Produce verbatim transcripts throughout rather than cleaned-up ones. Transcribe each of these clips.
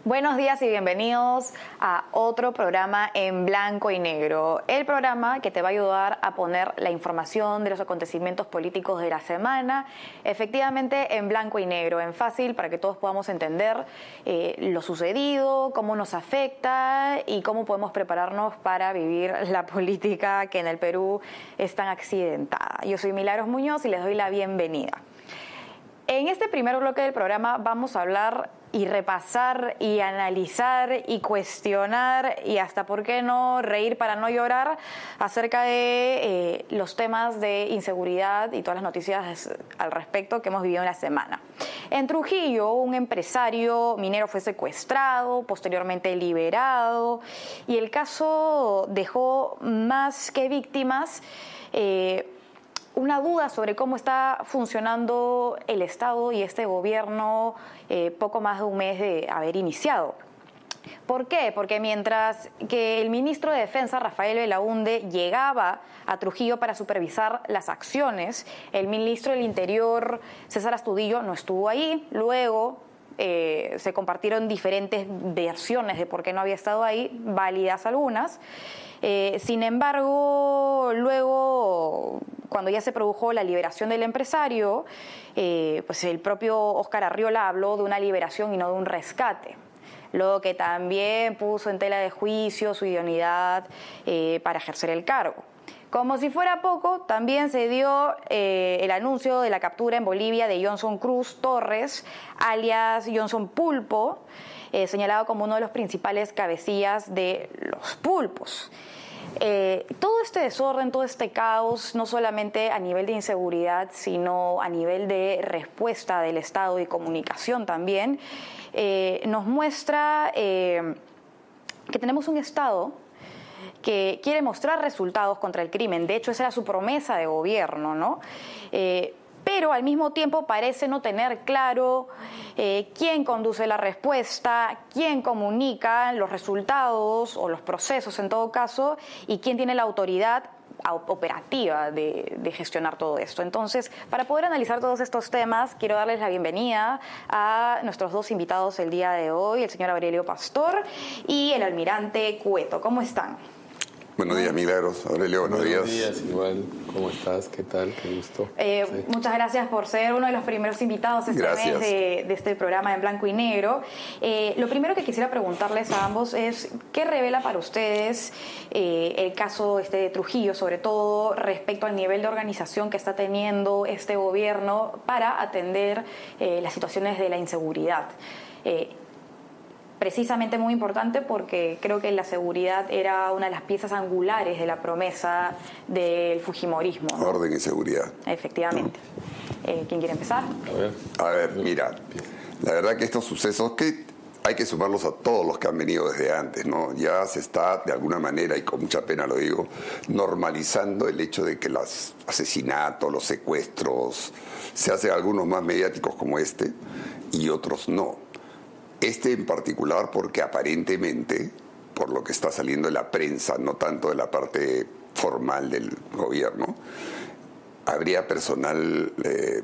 Buenos días y bienvenidos a otro programa en blanco y negro. El programa que te va a ayudar a poner la información de los acontecimientos políticos de la semana efectivamente en blanco y negro, en fácil, para que todos podamos entender eh, lo sucedido, cómo nos afecta y cómo podemos prepararnos para vivir la política que en el Perú es tan accidentada. Yo soy Milagros Muñoz y les doy la bienvenida. En este primer bloque del programa vamos a hablar y repasar y analizar y cuestionar y hasta, ¿por qué no?, reír para no llorar acerca de eh, los temas de inseguridad y todas las noticias al respecto que hemos vivido en la semana. En Trujillo, un empresario minero fue secuestrado, posteriormente liberado, y el caso dejó más que víctimas eh, una duda sobre cómo está funcionando el Estado y este gobierno eh, poco más de un mes de haber iniciado. ¿Por qué? Porque mientras que el ministro de Defensa, Rafael Belaúnde, llegaba a Trujillo para supervisar las acciones, el ministro del Interior, César Astudillo, no estuvo ahí. Luego eh, se compartieron diferentes versiones de por qué no había estado ahí, válidas algunas. Eh, sin embargo, luego, cuando ya se produjo la liberación del empresario, eh, pues el propio Óscar Arriola habló de una liberación y no de un rescate, lo que también puso en tela de juicio su idoneidad eh, para ejercer el cargo. Como si fuera poco, también se dio eh, el anuncio de la captura en Bolivia de Johnson Cruz Torres, alias Johnson Pulpo, Eh, señalado como uno de los principales cabecillas de los pulpos. Eh, todo este desorden, todo este caos, no solamente a nivel de inseguridad, sino a nivel de respuesta del Estado y comunicación también, eh, nos muestra eh, que tenemos un Estado que quiere mostrar resultados contra el crimen. De hecho, esa era su promesa de gobierno, ¿no? Eh, pero al mismo tiempo parece no tener claro eh, quién conduce la respuesta, quién comunica los resultados o los procesos en todo caso, y quién tiene la autoridad operativa de, de gestionar todo esto. Entonces, para poder analizar todos estos temas, quiero darles la bienvenida a nuestros dos invitados el día de hoy, el señor Aurelio Pastor y el almirante Cueto. ¿Cómo están? Buenos días, Milagros. Aurelio, buenos, buenos días. días, igual. ¿Cómo estás? ¿Qué tal? Qué gusto. Eh, sí. Muchas gracias por ser uno de los primeros invitados este gracias. mes de, de este programa en blanco y negro. Eh, lo primero que quisiera preguntarles a ambos es, ¿qué revela para ustedes eh, el caso este de Trujillo, sobre todo respecto al nivel de organización que está teniendo este gobierno para atender eh, las situaciones de la inseguridad? Eh, Precisamente muy importante porque creo que la seguridad era una de las piezas angulares de la promesa del fujimorismo, ¿no? Orden y seguridad. Efectivamente. No. Eh, ¿Quién quiere empezar? A ver. A ver, mira, la verdad que estos sucesos que hay que sumarlos a todos los que han venido desde antes, ¿no? Ya se está, de alguna manera, y con mucha pena lo digo, normalizando el hecho de que los asesinatos, los secuestros, se hacen algunos más mediáticos como este y otros no. Este en particular porque aparentemente, por lo que está saliendo de la prensa, no tanto de la parte formal del gobierno, habría personal eh,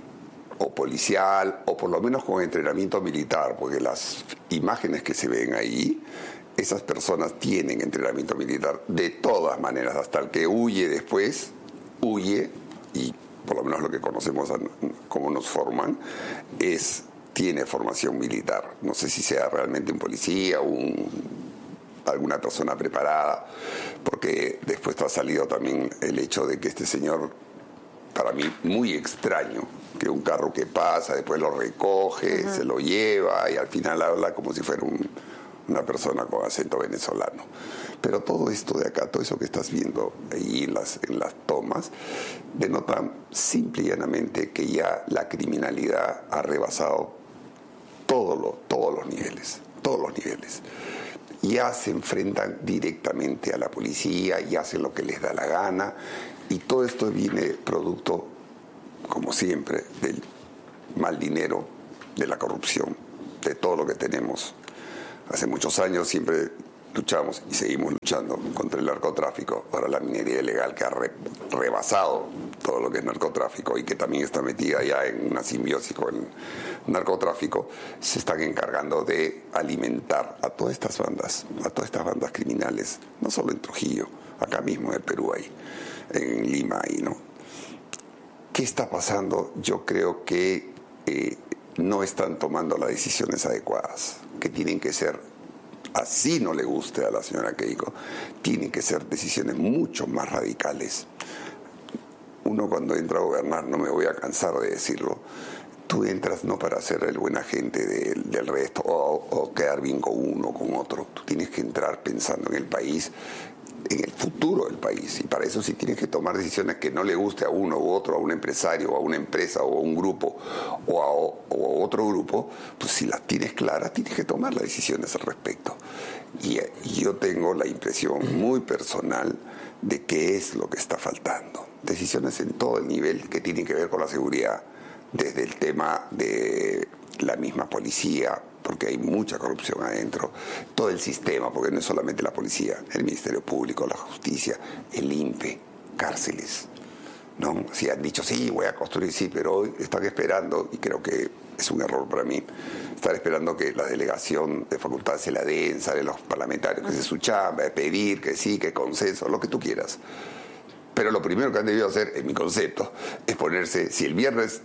o policial o por lo menos con entrenamiento militar, porque las imágenes que se ven ahí, esas personas tienen entrenamiento militar de todas maneras, hasta el que huye después, huye, y por lo menos lo que conocemos como nos forman, es... tiene formación militar. No sé si sea realmente un policía o un, alguna persona preparada, porque después ha salido también el hecho de que este señor, para mí muy extraño, que un carro que pasa, después lo recoge, uh-huh. se lo lleva y al final habla como si fuera un, una persona con acento venezolano. Pero todo esto de acá, todo eso que estás viendo ahí en las, en las tomas, denota simple y llanamente que ya la criminalidad ha rebasado Todos los, todos los niveles, todos los niveles. Ya se enfrentan directamente a la policía y hacen lo que les da la gana, y todo esto viene producto, como siempre, del mal dinero, de la corrupción, de todo lo que tenemos. Hace muchos años siempre luchamos y seguimos luchando contra el narcotráfico, ahora la minería ilegal que ha re, rebasado todo lo que es narcotráfico y que también está metida ya en una simbiosis con el narcotráfico, se están encargando de alimentar a todas estas bandas, a todas estas bandas criminales, no solo en Trujillo, acá mismo en el Perú ahí, en Lima ahí, ¿no? ¿Qué está pasando? Yo creo que eh, no están tomando las decisiones adecuadas, que tienen que ser, así no le guste a la señora Keiko, tienen que ser decisiones mucho más radicales. Uno cuando entra a gobernar, no me voy a cansar de decirlo, tú entras no para ser el buen agente del, del resto o, o quedar bien con uno o con otro, tú tienes que entrar pensando en el país, en el futuro del país, y para eso sí tienes que tomar decisiones que no le guste a uno u otro, a un empresario o a una empresa o a un grupo o a, o a otro grupo, pues si las tienes claras tienes que tomar las decisiones al respecto. Y, y yo tengo la impresión muy personal de qué es lo que está faltando. Decisiones en todo el nivel que tienen que ver con la seguridad, desde el tema de la misma policía, porque hay mucha corrupción adentro, todo el sistema, porque no es solamente la policía, el Ministerio Público, la Justicia, el I N P E, cárceles, ¿no? Si han dicho, sí, voy a construir, sí, pero hoy están esperando, y creo que es un error para mí, estar esperando que la delegación de facultades se la den, salen los parlamentarios, que se su chamba, pedir, que sí, que consenso, lo que tú quieras. Pero lo primero que han debido hacer, en mi concepto, es ponerse, si el viernes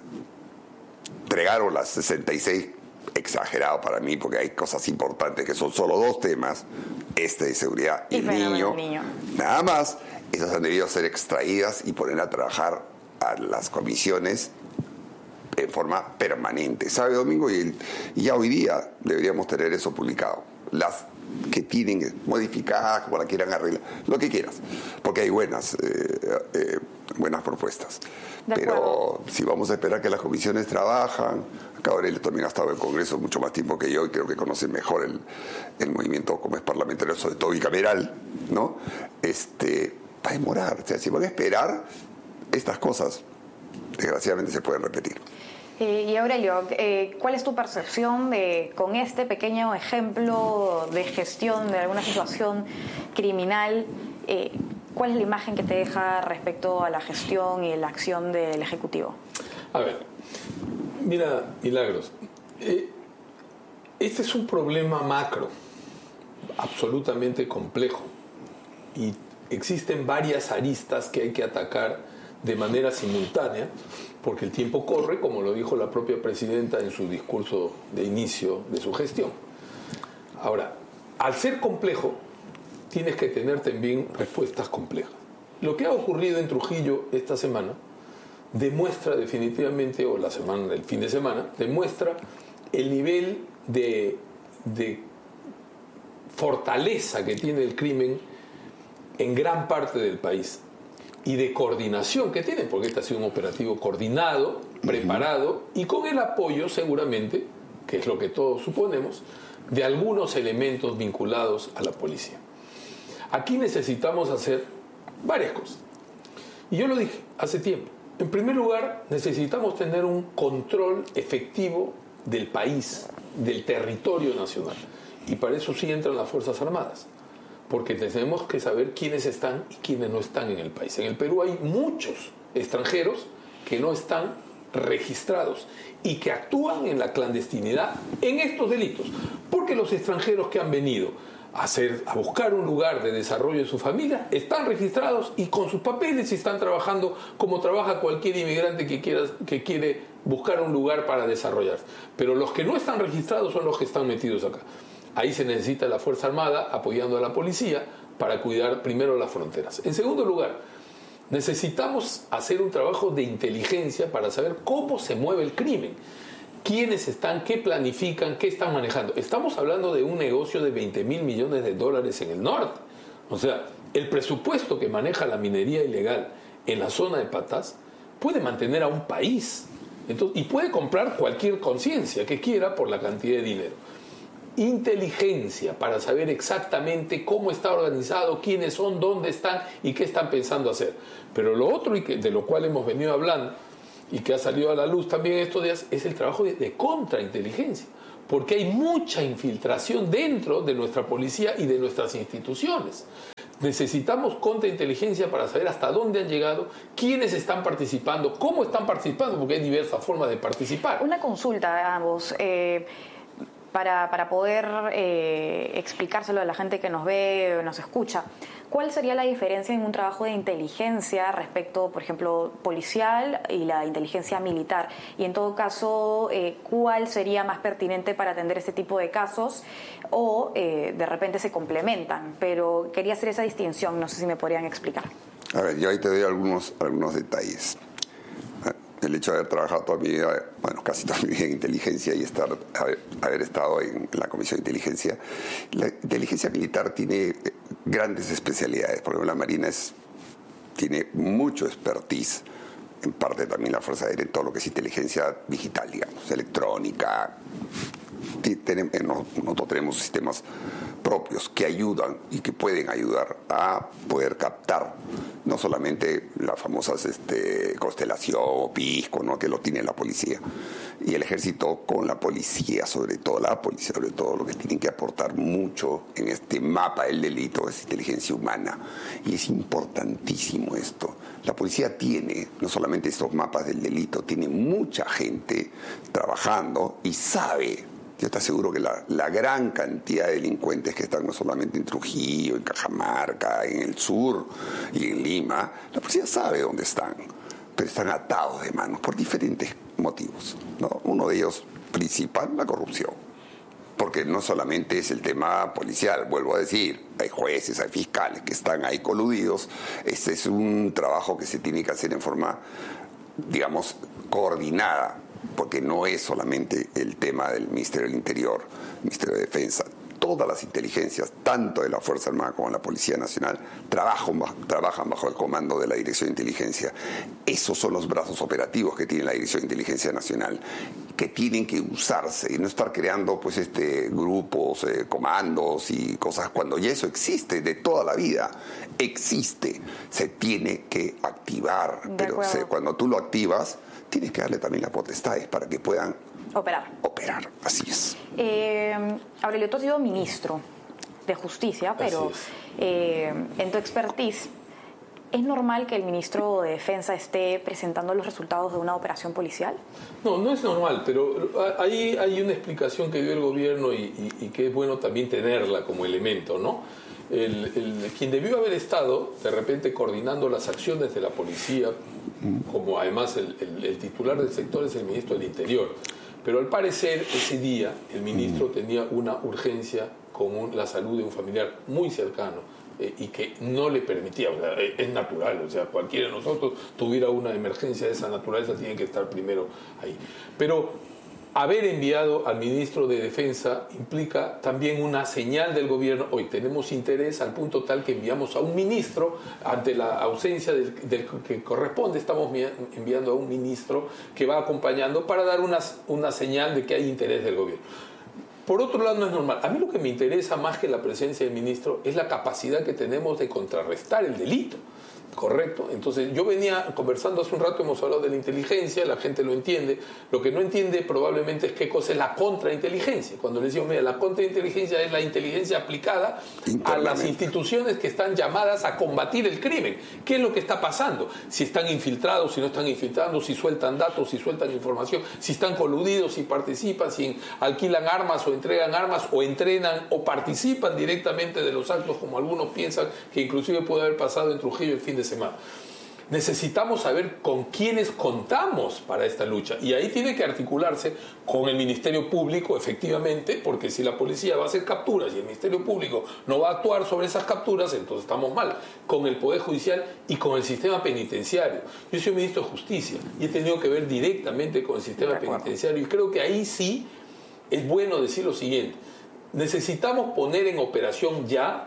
entregaron las sesenta y seis, exagerado para mí, porque hay cosas importantes que son solo dos temas, este de seguridad y, y el niño, niño, nada más, esas han debido ser extraídas y poner a trabajar a las comisiones en forma permanente, sábado, domingo, y, el, y ya hoy día deberíamos tener eso publicado. Las que tienen modificadas, como la quieran arreglar, lo que quieras, porque hay buenas, eh, eh, buenas propuestas. Pero si vamos a esperar que las comisiones trabajan, acá Aurelio también ha estado en el Congreso mucho más tiempo que yo y creo que conoce mejor el, el movimiento como es parlamentario, sobre todo bicameral, ¿no? Este, va a demorar, o sea, si van a esperar, estas cosas desgraciadamente se pueden repetir. Eh, y Aurelio, eh, ¿cuál es tu percepción de, con este pequeño ejemplo de gestión de alguna situación criminal, eh, cuál es la imagen que te deja respecto a la gestión y la acción del Ejecutivo? A ver, mira, Milagros, eh, este es un problema macro, absolutamente complejo, y existen varias aristas que hay que atacar de manera simultánea, porque el tiempo corre, como lo dijo la propia presidenta en su discurso de inicio de su gestión. Ahora, al ser complejo, tienes que tener también respuestas complejas. Lo que ha ocurrido en Trujillo esta semana demuestra definitivamente, o la semana, el fin de semana, demuestra el nivel de, de fortaleza que tiene el crimen en gran parte del país y de coordinación que tienen, porque este ha sido un operativo coordinado, preparado y con el apoyo seguramente, que es lo que todos suponemos, de algunos elementos vinculados a la policía. Aquí necesitamos hacer varias cosas. Y yo lo dije hace tiempo. En primer lugar, necesitamos tener un control efectivo del país, del territorio nacional. Y para eso sí entran las Fuerzas Armadas. Porque tenemos que saber quiénes están y quiénes no están en el país. En el Perú hay muchos extranjeros que no están registrados y que actúan en la clandestinidad en estos delitos. Porque los extranjeros que han venido a, hacer, a buscar un lugar de desarrollo de su familia están registrados y con sus papeles y están trabajando como trabaja cualquier inmigrante que, quiera, que quiere buscar un lugar para desarrollarse. Pero los que no están registrados son los que están metidos acá. Ahí se necesita la Fuerza Armada apoyando a la policía para cuidar primero las fronteras. En segundo lugar, necesitamos hacer un trabajo de inteligencia para saber cómo se mueve el crimen. ¿Quiénes están? ¿Qué planifican? ¿Qué están manejando? Estamos hablando de un negocio de veinte mil millones de dólares en el norte. O sea, el presupuesto que maneja la minería ilegal en la zona de Patás puede mantener a un país. Entonces, y puede comprar cualquier conciencia que quiera por la cantidad de dinero. Inteligencia para saber exactamente cómo está organizado, quiénes son, dónde están y qué están pensando hacer. Pero lo otro, y que, de lo cual hemos venido hablando, y que ha salido a la luz también estos días, es el trabajo de, de contrainteligencia, porque hay mucha infiltración dentro de nuestra policía y de nuestras instituciones. Necesitamos contrainteligencia para saber hasta dónde han llegado, quiénes están participando, cómo están participando, porque hay diversas formas de participar. Una consulta a ambos. Eh, Para, para poder eh, explicárselo a la gente que nos ve o nos escucha, ¿cuál sería la diferencia en un trabajo de inteligencia respecto, por ejemplo, policial y la inteligencia militar? Y en todo caso, eh, ¿cuál sería más pertinente para atender este tipo de casos? O eh, de repente se complementan, pero quería hacer esa distinción, no sé si me podrían explicar. A ver, yo ahí te doy algunos, algunos detalles. El hecho de haber trabajado toda mi vida, bueno, casi toda mi vida en inteligencia y estar, haber, haber estado en la Comisión de Inteligencia, la inteligencia militar tiene grandes especialidades. Por ejemplo, la Marina es, tiene mucho expertise, en parte también la Fuerza Aérea, en todo lo que es inteligencia digital, digamos, electrónica. Nosotros tenemos sistemas propios que ayudan y que pueden ayudar a poder captar no solamente las famosas este, constelación o pisco, ¿no?, que lo tiene la policía y el ejército con la policía, sobre todo la policía, sobre todo lo que tienen que aportar mucho en este mapa del delito es inteligencia humana, y es importantísimo esto. La policía tiene no solamente estos mapas del delito, tiene mucha gente trabajando y sabe. Yo te aseguro que la, la gran cantidad de delincuentes que están no solamente en Trujillo, en Cajamarca, en el sur y en Lima, la policía sabe dónde están, pero están atados de manos por diferentes motivos, ¿no? Uno de ellos principal, la corrupción, porque no solamente es el tema policial, vuelvo a decir, hay jueces, hay fiscales que están ahí coludidos. Este es un trabajo que se tiene que hacer en forma, digamos, coordinada, porque no es solamente el tema del Ministerio del Interior, Ministerio de Defensa. Todas las inteligencias, tanto de la Fuerza Armada como de la Policía Nacional, trabajan, trabajan bajo el comando de la Dirección de Inteligencia. Esos son los brazos operativos que tiene la Dirección de Inteligencia Nacional, que tienen que usarse y no estar creando pues este grupos, eh, comandos y cosas, cuando ya eso existe de toda la vida. Existe, se tiene que activar, de pero se, cuando tú lo activas, tienes que darle también las potestades para que puedan operar. Operar, así es. Eh, Aurelio, tú has sido ministro de Justicia, pero eh, en tu expertise, ¿es normal que el ministro de Defensa esté presentando los resultados de una operación policial? No, no es normal, pero ahí hay una explicación que dio el gobierno y, y, y que es bueno también tenerla como elemento, ¿no? El, el, quien debió haber estado de repente coordinando las acciones de la policía, como además el, el, el titular del sector es el ministro del Interior, pero al parecer ese día el ministro tenía una urgencia con un, la salud de un familiar muy cercano eh, y que no le permitía, o sea, es natural, o sea, cualquiera de nosotros tuviera una emergencia de esa naturaleza tiene que estar primero ahí, pero haber enviado al ministro de Defensa implica también una señal del gobierno. Hoy tenemos interés al punto tal que enviamos a un ministro, ante la ausencia del, del que corresponde, estamos enviando a un ministro que va acompañando para dar una, una señal de que hay interés del gobierno. Por otro lado, no es normal. A mí lo que me interesa más que la presencia del ministro es la capacidad que tenemos de contrarrestar el delito. Correcto. Entonces, yo venía conversando hace un rato, hemos hablado de la inteligencia, la gente lo entiende. Lo que no entiende probablemente es qué cosa es la contrainteligencia. Cuando le decimos, mira, la contrainteligencia es la inteligencia aplicada a las instituciones que están llamadas a combatir el crimen. ¿Qué es lo que está pasando? Si están infiltrados, si no están infiltrando, si sueltan datos, si sueltan información, si están coludidos, si participan, si alquilan armas o entregan armas o entrenan o participan directamente de los actos, como algunos piensan que inclusive puede haber pasado en Trujillo el fin de semana. Necesitamos saber con quiénes contamos para esta lucha y ahí tiene que articularse con el Ministerio Público, efectivamente, porque si la policía va a hacer capturas y el Ministerio Público no va a actuar sobre esas capturas, entonces estamos mal, con el Poder Judicial y con el sistema penitenciario. Yo soy ministro de Justicia y he tenido que ver directamente con el sistema penitenciario y creo que ahí sí es bueno decir lo siguiente: necesitamos poner en operación ya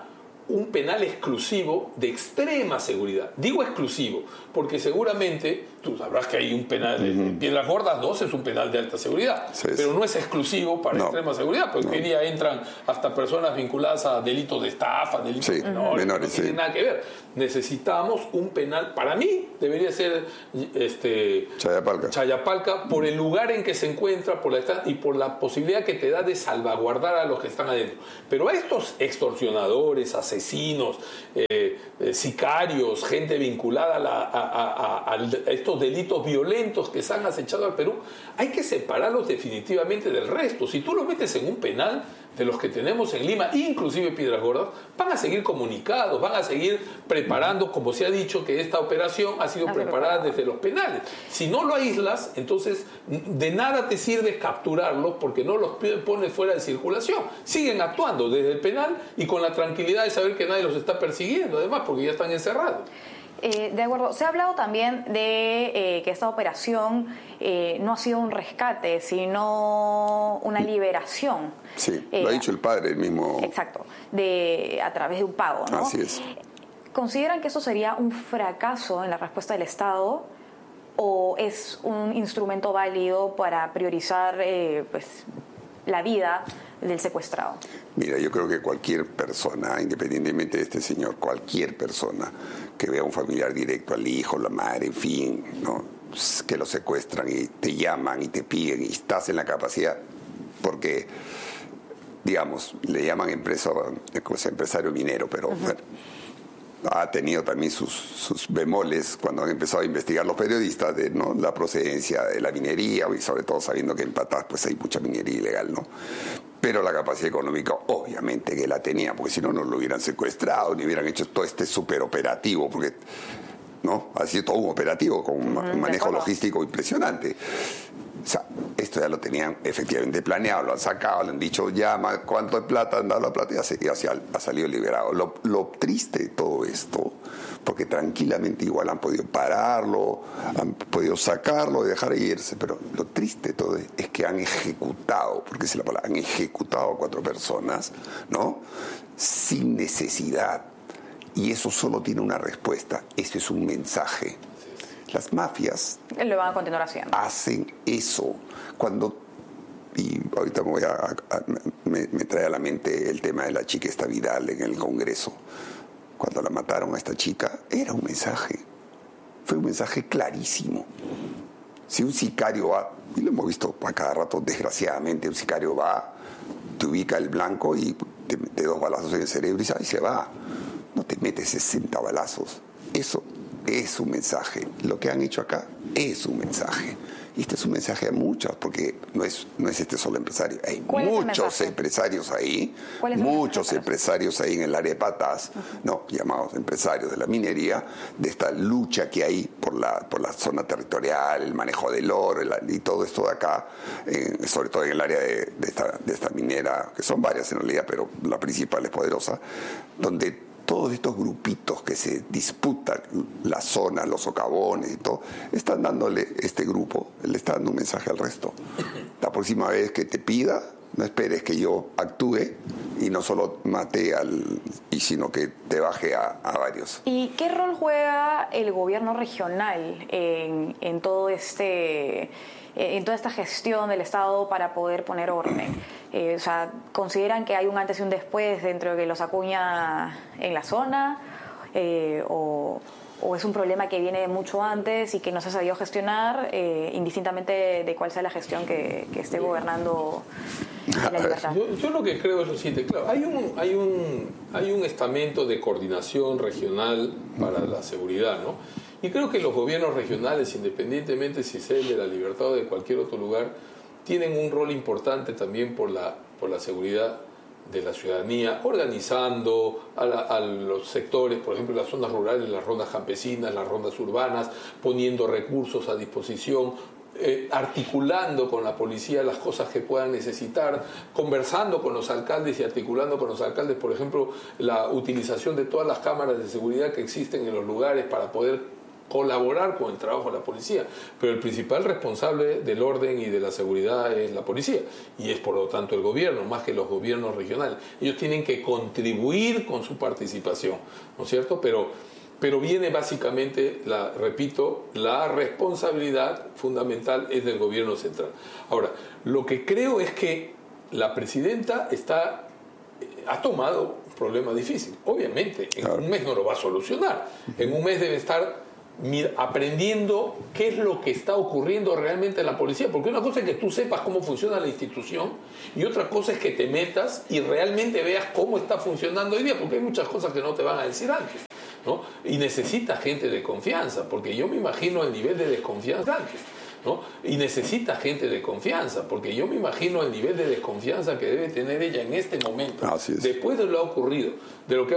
un penal exclusivo de extrema seguridad. Digo exclusivo, porque seguramente tú sabrás que hay un penal de uh-huh. Piedras Gordas dos es un penal de alta seguridad, sí, pero no es exclusivo para no. extrema seguridad, porque no. hoy día entran hasta personas vinculadas a delitos de estafa, delitos sí, menores, menores, no tiene sí. nada que ver. Necesitamos un penal, para mí debería ser este, Chayapalca. Chayapalca, por el lugar en que se encuentra por la, y por la posibilidad que te da de salvaguardar a los que están adentro. Pero a estos extorsionadores, asesinos, eh, eh, sicarios, gente vinculada a, la, a, a, a, a estos delitos violentos que se han acechado al Perú, hay que separarlos definitivamente del resto. Si tú los metes en un penal de los que tenemos en Lima, inclusive Piedras Gordas, van a seguir comunicados, van a seguir preparando, como se ha dicho, que esta operación ha sido preparada desde los penales. Si no lo aíslas, entonces de nada te sirve capturarlos porque no los pones fuera de circulación. Siguen actuando desde el penal y con la tranquilidad de saber que nadie los está persiguiendo, además, porque ya están encerrados. Eh, de acuerdo. Se ha hablado también de eh, que esta operación eh, no ha sido un rescate, sino una liberación. Sí, eh, lo ha dicho el padre, el mismo. Exacto, de, a través de un pago, ¿no? Así es. ¿Consideran que eso sería un fracaso en la respuesta del Estado o es un instrumento válido para priorizar eh, pues, la vida del secuestrado? Mira, yo creo que cualquier persona, independientemente de este señor, cualquier persona que vea a un familiar directo, al hijo, la madre, en fin, ¿no?, que lo secuestran y te llaman y te piden y estás en la capacidad, porque, digamos, le llaman empresa, empresario minero, pero uh-huh. bueno, ha tenido también sus, sus bemoles cuando han empezado a investigar los periodistas de, ¿no?, la procedencia de la minería, y sobre todo sabiendo que en Patás pues hay mucha minería ilegal, ¿no? Pero la capacidad económica obviamente que la tenía, porque si no, no lo hubieran secuestrado, ni hubieran hecho todo este superoperativo, porque ¿no? ha sido todo un operativo con un mm, manejo logístico impresionante. O sea, esto ya lo tenían efectivamente planeado, lo han sacado, le han dicho, llama, ¿cuánto de plata? Han dado la plata y ya, se, ya se ha, ha salido liberado. Lo, lo triste de todo esto, porque tranquilamente igual han podido pararlo, han podido sacarlo y dejar irse, pero lo triste de todo es que han ejecutado, porque es la palabra, han ejecutado a cuatro personas, ¿no?, sin necesidad. Y eso solo tiene una respuesta, eso es un mensaje. Las mafias lo van a continuar haciendo. Hacen eso. Cuando, y ahorita me, voy a, a, me, me trae a la mente el tema de la chica esta Vidal en el Congreso. Cuando la mataron a esta chica, era un mensaje. Fue un mensaje clarísimo. Si un sicario va, y lo hemos visto a cada rato, desgraciadamente, un sicario va, te ubica el blanco y te mete dos balazos en el cerebro y se va. No te metes sesenta balazos. Eso es un mensaje. Lo que han hecho acá es un mensaje. Y este es un mensaje a muchos, porque no es, no es este solo empresario. Hay muchos empresarios ahí, muchos empresarios ahí en el área de Patás, uh-huh. no, llamados empresarios de la minería, de esta lucha que hay por la, por la zona territorial, el manejo del oro el, y todo esto de acá, eh, sobre todo en el área de, de, esta, de esta minera, que son varias en realidad, pero la principal es Poderosa, donde todos estos grupitos que se disputan las zonas, los socavones y todo, están dándole, este grupo, le está dando un mensaje al resto. La próxima vez que te pida, no esperes que yo actúe y no solo mate al, y sino que te baje a, a varios. ¿Y qué rol juega el gobierno regional en, en todo este... en toda esta gestión del Estado para poder poner orden? Eh, o sea, ¿consideran que hay un antes y un después dentro de los Acuña en la zona? Eh, o, ¿O es un problema que viene mucho antes y que no se ha sabido gestionar, eh, indistintamente de cuál sea la gestión que, que esté gobernando la libertad? Yo, yo lo que creo es lo siguiente, claro, hay un, hay, un, hay un estamento de coordinación regional para la seguridad, ¿no? Y creo que los gobiernos regionales, independientemente si sea el de la Libertad o de cualquier otro lugar, tienen un rol importante también por la, por la seguridad de la ciudadanía, organizando a, la, a los sectores, por ejemplo, las zonas rurales, las rondas campesinas, las rondas urbanas, poniendo recursos a disposición, eh, articulando con la policía las cosas que puedan necesitar, conversando con los alcaldes y articulando con los alcaldes, por ejemplo, la utilización de todas las cámaras de seguridad que existen en los lugares para poder colaborar con el trabajo de la policía, pero el principal responsable del orden y de la seguridad es la policía, y es por lo tanto el gobierno, más que los gobiernos regionales. Ellos tienen que contribuir con su participación, ¿no es cierto? Pero, pero viene básicamente, la, repito, la responsabilidad fundamental es del gobierno central. Ahora, lo que creo es que la presidenta está, ha tomado un problema difícil. Obviamente, en claro. un mes no lo va a solucionar. En un mes debe estar aprendiendo qué es lo que está ocurriendo realmente en la policía, porque una cosa es que tú sepas cómo funciona la institución y otra cosa es que te metas y realmente veas cómo está funcionando hoy día, porque hay muchas cosas que no te van a decir antes, ¿no? Y necesitas gente de confianza, porque yo me imagino el nivel de desconfianza antes, ¿no? Y necesita gente de confianza, porque yo me imagino el nivel de desconfianza que debe tener ella en este momento, después de lo que ha ocurrido, de lo que